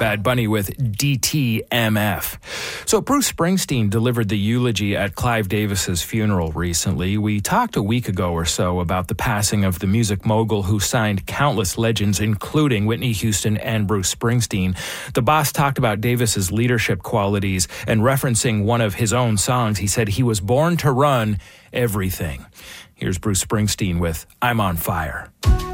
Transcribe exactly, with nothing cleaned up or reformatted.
Bad Bunny with D T M F. So Bruce Springsteen delivered the eulogy at Clive Davis's funeral recently. We talked a week ago or so about the passing of the music mogul who signed countless legends, including Whitney Houston and Bruce Springsteen. The boss talked about Davis's leadership qualities, and referencing one of his own songs, he said he was born to run everything. Here's Bruce Springsteen with I'm on Fire.